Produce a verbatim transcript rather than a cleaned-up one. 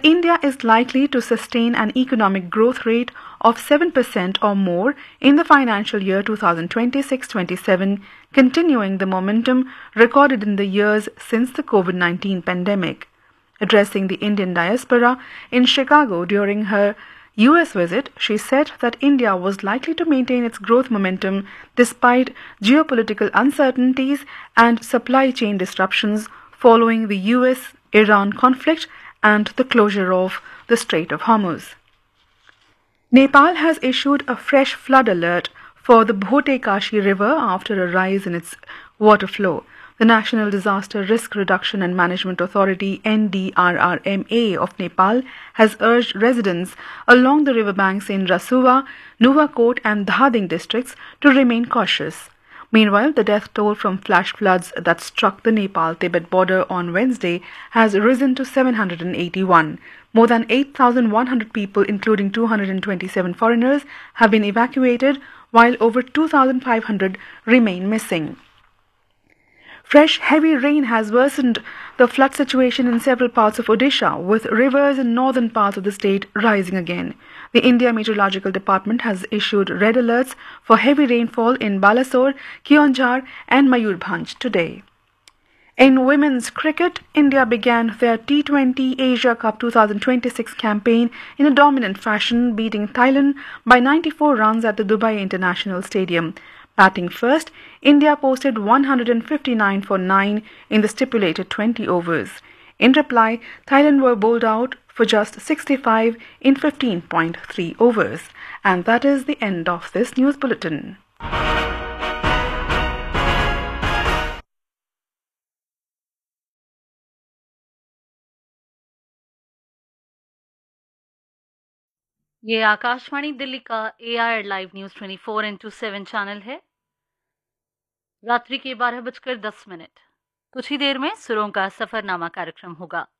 that India is likely to sustain an economic growth rate of seven percent or more in the financial year twenty twenty-six twenty-seven, continuing the momentum recorded in the years since the COVID nineteen pandemic. Addressing the Indian diaspora in Chicago during her U S visit, she said that India was likely to maintain its growth momentum despite geopolitical uncertainties and supply chain disruptions following the U S Iran conflict and the closure of the Strait of Hormuz. Nepal has issued a fresh flood alert for the Bhote Kashi River after a rise in its water flow. The National Disaster Risk Reduction and Management Authority N D R R M A of Nepal has urged residents along the riverbanks in Rasuwa, Nuwakot and Dhading districts to remain cautious. Meanwhile, the death toll from flash floods that struck the Nepal-Tibet border on Wednesday has risen to seven hundred eighty-one. More than eight thousand one hundred people, including two hundred twenty-seven foreigners, have been evacuated, while over two thousand five hundred remain missing. Fresh heavy rain has worsened the flood situation in several parts of Odisha, with rivers in northern parts of the state rising again. The India Meteorological Department has issued red alerts for heavy rainfall in Balasore, Keonjhar and Mayurbhanj today. In women's cricket, India began their T twenty Asia Cup twenty twenty-six campaign in a dominant fashion, beating Thailand by ninety-four runs at the Dubai International Stadium. Batting first, India posted one hundred fifty-nine for nine in the stipulated twenty overs. In reply, Thailand were bowled out for just sixty-five in fifteen point three overs. And that is the end of this news bulletin. ये आकाशवाणी दिल्ली का ए I R live news चौबीस into seven channel है। रात्रि के बारह बजकर दस minute. कुछ ही देर में सुरों का सफरनामा कार्यक्रम होगा।